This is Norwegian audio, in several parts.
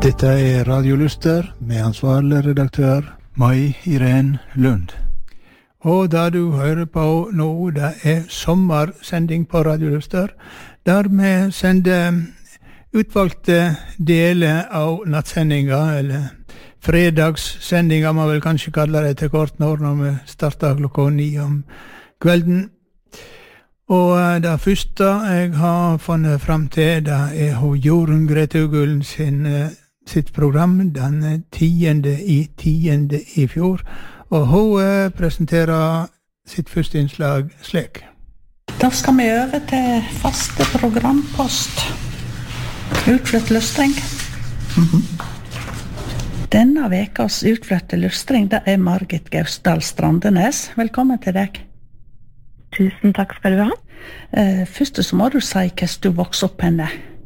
Dette Radio Luster med ansvarlig redaktør Mai Irene Lund. Og da du hører på nå, det sommersending på Radio Luster, der vi sender utvalgte deler av nattsendinga, eller fredagssendinga, man vil kanskje kalle det til kort når vi starter 9 om kvelden. Og det første jeg har funnet frem til, det Jorunn Grete Ugullen sitt program den 10. i fjor, og hun presenterer sitt første innslag slik. Da skal vi over til faste programpost. Utflytt lystring. Denne vekas utflytte lystring, det Margit Gausdal Strandenes. Velkommen til deg. Tusen takk skal du ha. Først så må du si hvordan du vokste opp henne.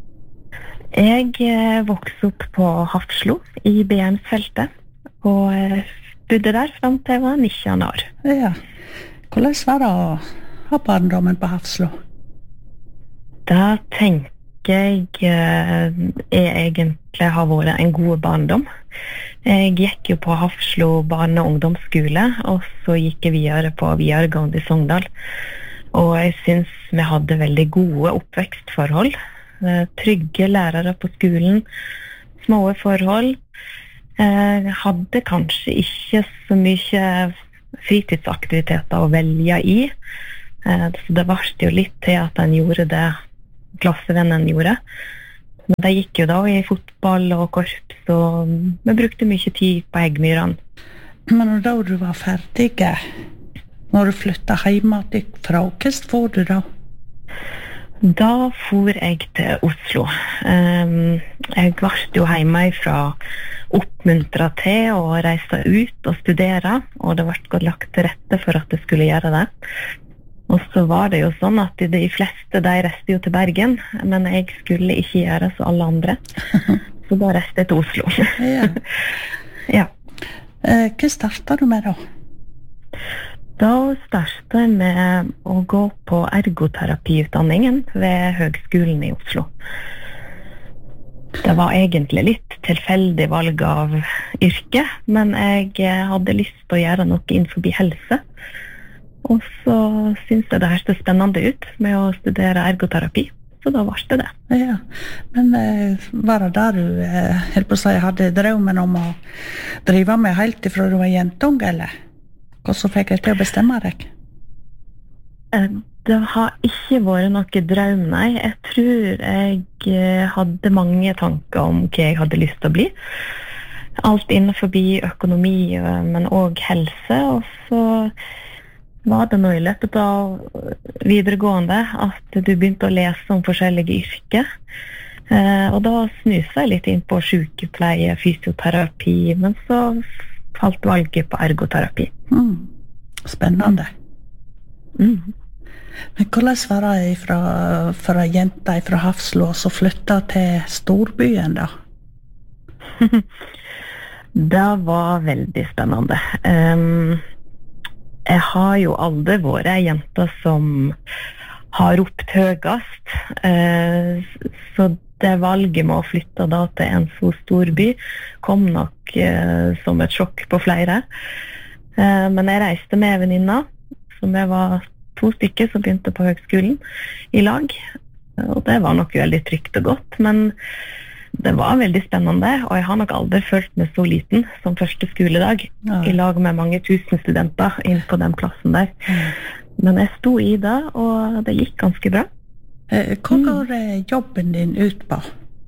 Jeg vokste opp på Hafslo i BM-feltet, og bodde der frem til jeg var 19 år. Ja. Hvordan var det å ha barndommen på Hafslo? Da tenker jeg egentlig har vært en god barndom. Jeg gikk jo på Hafslo barne- og ungdomsskole, og så gikk jeg videre på videregående i Sogndal. Og jeg synes vi hadde veldig gode oppvekstforhold. Trygge lærere på skolen, små forhold. Hadde kanskje ikke så mye fritidsaktiviteter å velge i. Så det var jo litt til at en gjorde det klassevennen gjorde. Men det gikk jo da i fotball og korps, og vi brukte mye tid på Eggmyrene. Men da du var ferdig, når du flyttet hjemme fra, hvordan får du da? Da for jeg til Oslo. Jeg ble jo hjemme fra oppmuntret til å reise ut og studere, og det ble lagt til rette for at jeg skulle gjøre det. Og så var det jo sånn at de fleste de reiste jo til Bergen, men jeg skulle ikke gjøre så alle andre. Så da reiste jeg til Oslo. Ja. Ja. Hva startet du med da? Da startet jeg med å gå på ergoterapiutdanningen ved Høgskolen i Oslo. Det var egentlig litt tilfeldig valg av yrke, men jeg hadde lyst til å gjøre noe innenfor helse. Og så synes jeg det hørtes spennende ut med å studere ergoterapi, så da var det det. Ja, men var det der du helt på å si, hadde drømmen om å drive med helt ifra du var jentung, eller? Og så fikk jeg til å bestemme deg? Det har ikke vært noe drøm, nei. Jeg tror jeg hadde mange tanker om hva jeg hadde lyst til å bli. Alt innenfor økonomi, men også helse, og så var det nå i løpet av videregående at du begynte å lese om forskjellige yrker. Og da snuste jeg litt inn på sykepleie, fysioterapi, men så falt valget på ergoterapi. Spennende. Men hvordan var det fra jenta fra Hafslo og så flyttet til storbyen da? Det var veldig spennende. Jeg har jo aldri vært en jente som har ropt høyest, så det valget med å flytte da til en så stor by kom nok som et sjokk på flere. Men jeg reiste med venninna, som jeg var 2 stykker som begynte på høgskolen i lag, og det var nok veldig trygt og godt, men det var veldig spennende, og jeg har nok aldri følt meg så liten som første skoledag, i lag med mange tusen studenter inn på den plassen der. Men jeg sto i det, og det gikk ganske bra. Hva går jobben din ut på?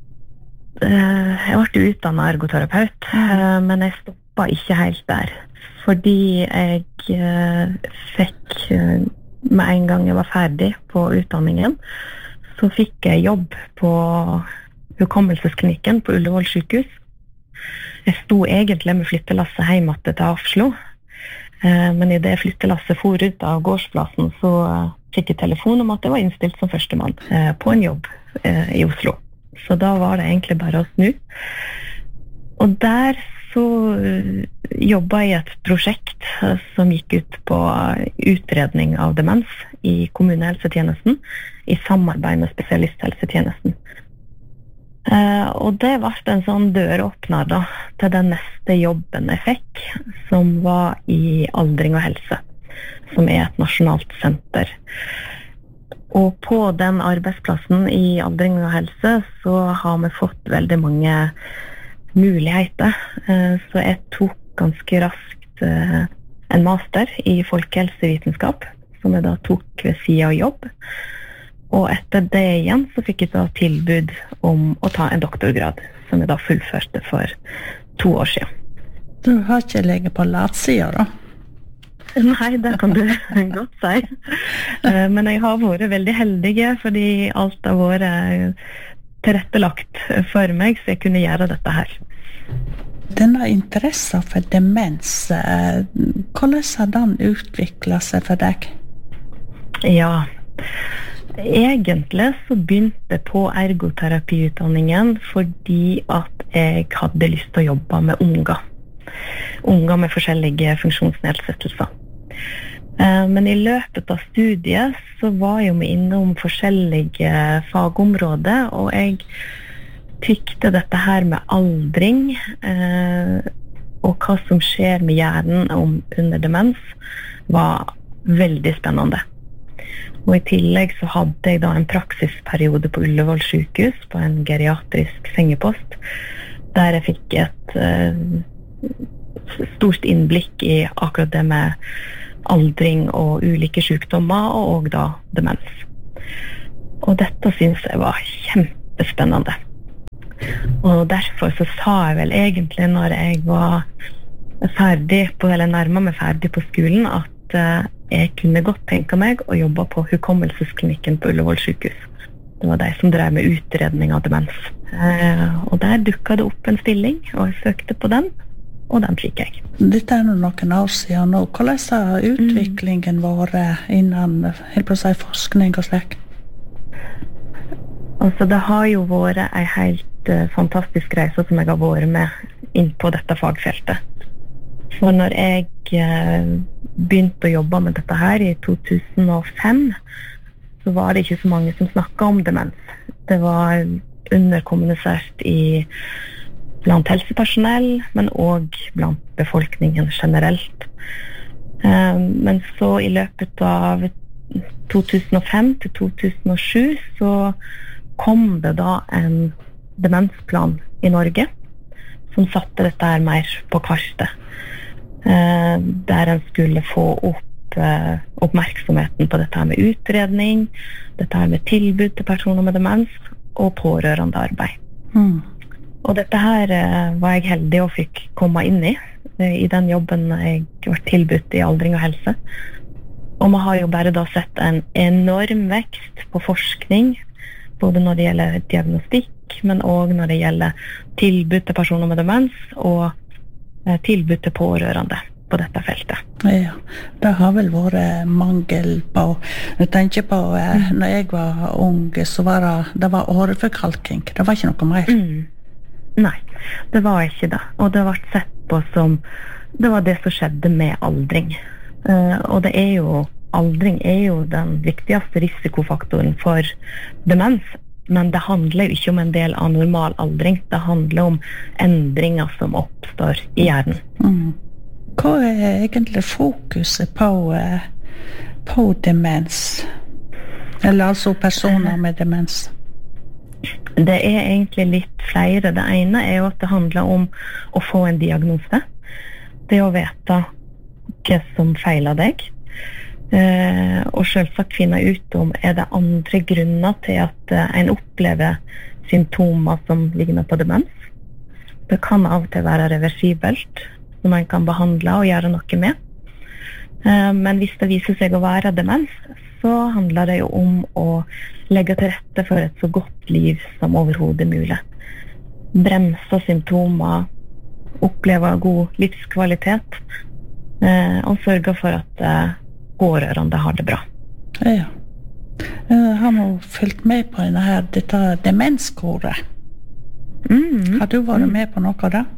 Jeg ble utdannet ergoterapeut, men jeg stoppet ikke helt der. Fordi jeg fikk, med en gang jeg var ferdig på utdanningen, så fikk jeg jobb på hukommelsesklinikken på Ullevål sykehus. Jeg sto egentlig med flyttelasset hjemme til Hafslo, men i det flyttelasset for ut av gårdsplassen så fikk jeg telefon om at jeg var innstilt som førstemann på en jobb i Oslo. Så da var det egentlig bare å snu. Og der så jobbet jeg i et prosjekt som gikk ut på utredning av demens i kommunehelsetjenesten i samarbeid med spesialisthelsetjenesten. Og det ble en sånn døråpner da, til den neste jobben jeg fikk, som var i Aldring og helse, som et nasjonalt senter. Og på den arbeidsplassen i Aldring og helse så har vi fått veldig mange muligheter. Så jeg tok ganske raskt en master i folkehelsevitenskap, som jeg da tok ved siden av jobb. Og etter det igjen så fikk jeg da tilbud om å ta en doktorgrad, som jeg da fullførte for 2 år siden. Du har ikke ligget på latsida da? Nei, det kan du godt si. Men jeg har vært veldig heldig, fordi alt har vært tilrettelagt for meg, så jeg kunne gjøre dette her. Denne interessen for demens, hvordan har den utviklet seg for deg? Ja, egentlig så begynte jeg på ergoterapiutdanningen fordi at jeg hadde lyst til å jobbe med unger. Unger med forskjellige funksjonsnedsettelser. Men i løpet av studiet så var jeg jo innom forskjellige fagområder, og jeg tykte dette her med aldring og hva som skjer med hjernen under demens var veldig spennende. Og i tillegg så hadde jeg da en praksisperiode på Ullevål sykehus på en geriatrisk sengepost, der jeg fikk et stort innblikk i akkurat det med aldring og ulike sykdommer, og da demens. Og dette synes jeg var kjempespennende. Og derfor så sa jeg vel egentlig når jeg var ferdig på, eller nærmere meg ferdig på skolen, at jeg kunne godt tenke meg å jobbe på hukommelsesklinikken på Ullevål sykehus. Det var de som drev med utredning av demens. Og der dukket det opp en stilling, og jeg søkte på den, og den fikk jeg. Dette noen år siden nå. Hvordan har utviklingen vært innen helt på å si, forskning og slik? Altså, det har jo vært en helt fantastisk reise som jeg har vært med inn på dette fagfeltet. For når jeg begynte å jobbe med dette her i 2005, så var det ikke så mange som snakket om demens. Det var underkommunisert blant helsepersonell, men også blant befolkningen generelt. Men så i løpet av 2005 til 2007 så kom det da en demensplan i Norge som satte dette her mer på kartet. Der en skulle få opp oppmerksomheten på dette her med utredning, dette her med tilbud til personer med demens og pårørende arbeid. Og dette her var jeg heldig og fikk komme inn i den jobben jeg ble tilbudt i Aldring og helse. Og vi har jo bare da sett en enorm vekst på forskning, både når det gjelder diagnostikk, men også når det gjelder tilbud til personer med demens og tilbud til pårørende på dette feltet. Ja, det har vel vært mangel på, jeg tenker på, når jeg var ung, så var det var åreforkalking, det var ikke noe mer. Nei, det var ikke det, og det ble sett på som, det var det som skjedde med aldring. Og det er jo, aldring er jo den viktigste risikofaktoren for demens, men det handler jo ikke om en del av normal aldring, det handler om endringer som oppstår i hjernen. Hva er egentlig fokuset på demens? Eller altså personer med demens? Det er egentlig litt flere. Det ene er jo at det handler om å få en diagnose. Det å vite hva som feiler deg. Og selvsagt finne ut om er det andre grunner til at en opplever symptomer som ligner på demens. Det kan av og til være reversibelt, som man kan behandle og gjøre noe med. Men hvis det viser seg å være demens, så handler det jo om å legge til rette for et så godt liv som overhodet mulig. Bremse symptomer, oppleve god livskvalitet, og sørge for at pårørende har det bra. Ja. Har du fulgt med på dette demenskoret? Har du vært med på noe av det?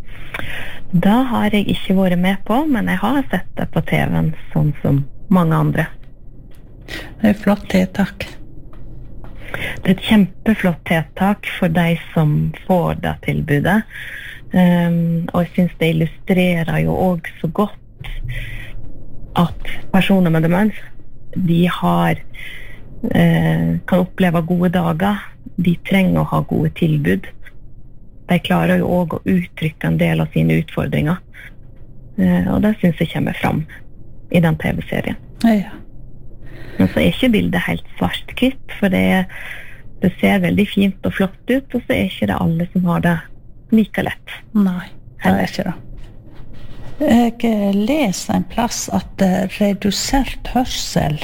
Da har jeg ikke vært med på, men jeg har sett det på TV-en, sånn som mange andre. Det er flott tiltak. Det er et kjempeflott tiltak for de som får det tilbudet. Og jeg synes det illustrerer jo også så godt at personer med demens, de kan oppleve gode dager. De trenger å ha gode tilbud. De klarer jo også å uttrykke en del av sine utfordringer. Og det synes jeg kommer fram i den TV-serien. Ja. Men så er ikke bildet helt svart-hvitt, for det ser veldig fint og flott ut, og så er ikke det alle som har det like lett. Nei, det er ikke det. Jeg leser en plass at redusert hørsel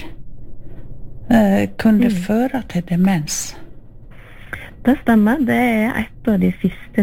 kunne føre til demens. Det stemmer. Det er et av de siste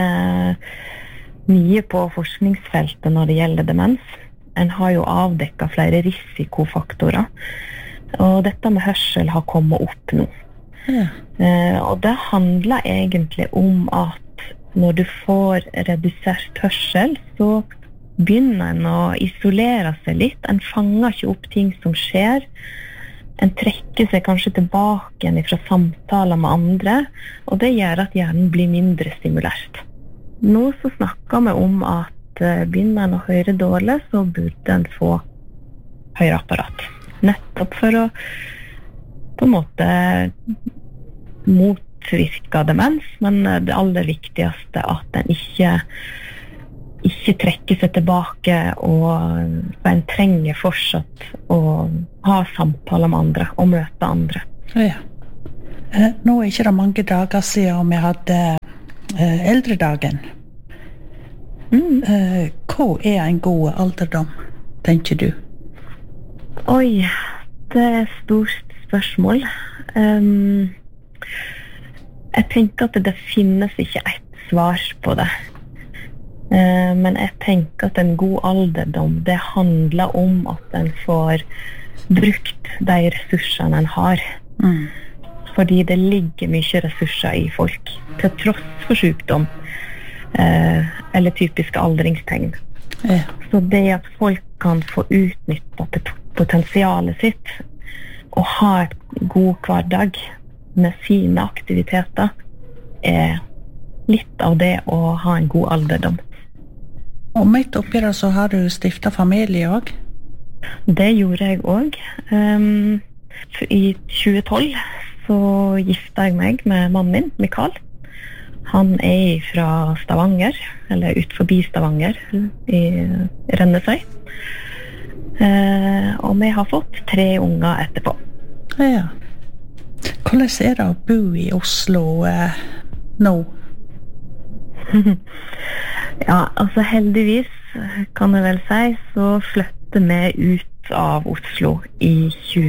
nye på forskningsfeltet når det gjelder demens. En har jo avdekket flere risikofaktorer, og dette med hørsel har kommet opp nå. Ja. Og det handler egentlig om at når du får redusert hørsel, så begynner en å isolere seg litt. En fanger ikke opp ting som skjer. En trekker seg kanskje tilbake igjen fra samtaler med andre, og det gjør at hjernen blir mindre stimulert. Nå så snakker vi om at begynner en å høre dårlig, så burde en få høreapparat. Nettopp for å på en måte motvirke demens, men det aller viktigste at en ikke trekke seg tilbake, og en trenger fortsatt å ha samtaler med andre og møte andre. Ja. Nå er ikke det mange dager siden vi hadde eldredagen. Hva er en god alderdom, tenker du? Oi, det er et stort spørsmål. Jeg tenker at det finnes ikke ett svar på det. Men jeg tenker at en god alderdom, det handler om at en får brukt de ressursene en har. Fordi det ligger mye ressurser i folk, til tross for sykdom, eller typiske aldringstegn. Ja. Så det at folk kan få utnyttet potensialet sitt, og ha et god hverdag med sine aktiviteter, er litt av det å ha en god alderdom. Og midt oppi det så har du stiftet familie også? Det gjorde jeg også. I 2012 så giftet jeg meg med mannen min, Mikael. Han er fra Stavanger, eller ut forbi Stavanger, i Rennesøy. Og vi har fått 3 unger etterpå. Ja. Hvordan er det å bo i Oslo nå? Ja, altså heldigvis kan jeg vel si, så flyttet vi ut av Oslo i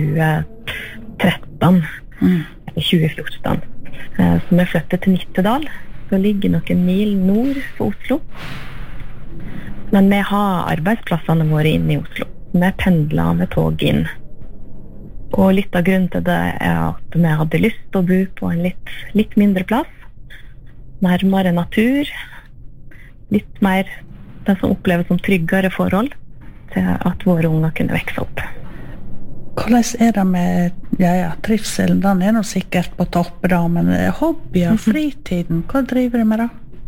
2013, eller 2014. Så vi flyttet til Nittedal, som ligger noen mil nord for Oslo. Men vi har arbeidsplassene våre inne i Oslo. Vi pendler med tog inn. Og litt av grunnen til det er at vi hadde lyst til å bo på en litt mindre plass, nærmere natur, litt mer det som oppleves som tryggere forhold til at våre unger kunne vekse opp. Hvordan er det med trivselen? Den er nå sikkert på topp da, men hobby og fritiden, hva driver du med da?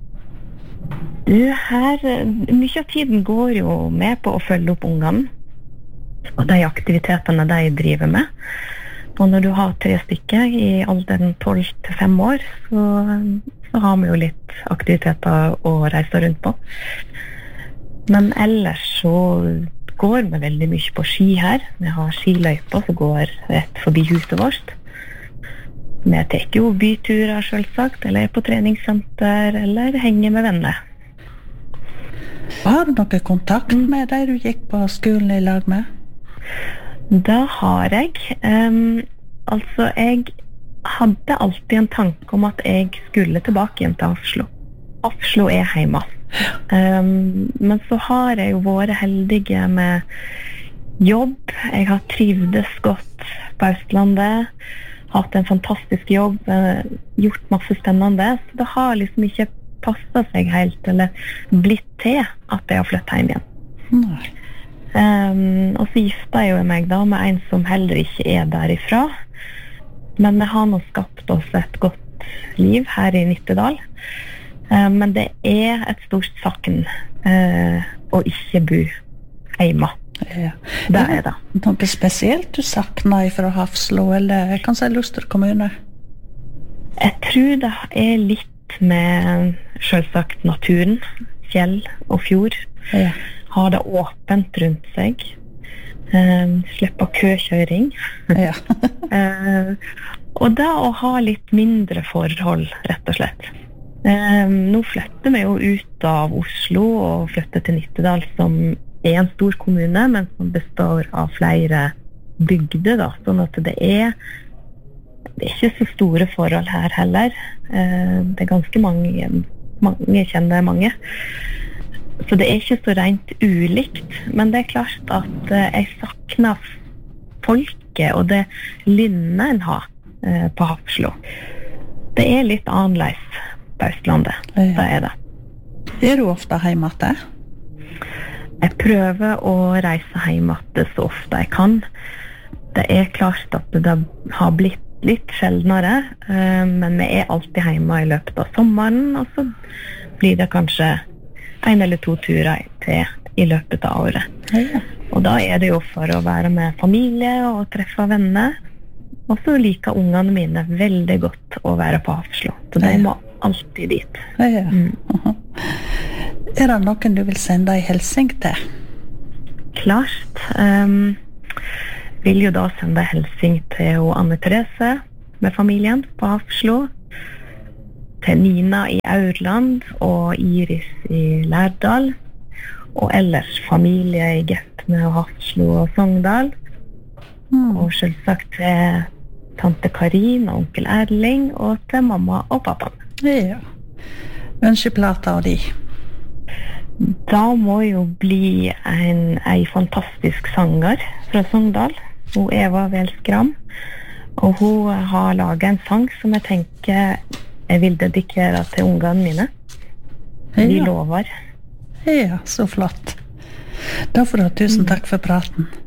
Mye av tiden går jo med på å følge opp ungene, og de aktivitetene de driver med. Og når du har 3 stykker i alderen 12 til 5 år, så har vi jo litt aktiviteter å reise rundt på. Men ellers så går vi veldig mye på ski her. Vi har skiløyper som går rett forbi huset vårt. Vi tar jo byturer selvsagt, eller på treningssenter, eller henger med venner. Har du noe kontakt med de du gikk på skolen i lag med? Det har jeg. Altså, jeg hadde alltid en tanke om at jeg skulle tilbake igjen til Hafslo. Hafslo er hjemme. Men så har jeg jo vært heldige med jobb. Jeg har trivdes godt på Østlandet, hatt en fantastisk jobb, gjort masse spennende. Så det har liksom ikke passet seg helt, eller blitt til at jeg har flyttet hjem igjen. Nei. Og så giftet jeg jo meg da med en som heller ikke er derifra. Men vi har nå skapt oss et godt liv her i Nittedal. Men det er et stort savn å ikke bo hjemme. Ja. Det er det. Noe spesielt du savner fra Hafslo, eller kanskje Luster kommune? Jeg tror det er litt med selvsagt naturen, fjell og fjord. Ja. Ha det åpent rundt seg. Slippe køkjøring. Ja. Og det å ha litt mindre forhold, rett og slett. Nå flytter vi jo ut av Oslo og flytter til Nittedal, som er en stor kommune, men som består av flere bygder, da. Sånn at det er ikke så store forhold her heller. Det er ganske mange kjenner mange. Så det er ikke så rent ulikt, men det er klart at jeg savner folket og det lynnet en har på Hafslo. Det er litt annerledes på Østlandet, det er det. Er du ofte hjemme til? Jeg prøver å reise hjemme til så ofte jeg kan. Det er klart at det har blitt litt sjeldnere, men vi er alltid hjemme i løpet av sommeren, og så blir det kanskje 1 eller 2 turer til i løpet av året. Ja. Og da er det jo for å være med familie og treffe venner. Og så liker ungene mine veldig godt å være på Hafslo, så de må alltid dit. Ja. Er det noen du vil sende en hilsing til? Klart. Vil jo da sende hilsing til Anne Therese med familien på Hafslo, til Nina i Aurland og Iris i Lærdal, og ellers familie i Getne og Hafslo og Sogndal, og selvsagt til tante Karin og onkel Erling, og til mamma og pappa. Ja. Ønskeplata av de? Da må jo bli en fantastisk sanger fra Sogndal, hun Eva Velskram, og hun har laget en sang som jeg tenker jeg vil dedikere til ungene mine. De lover. Ja, så flott. Da får du ha tusen takk for praten.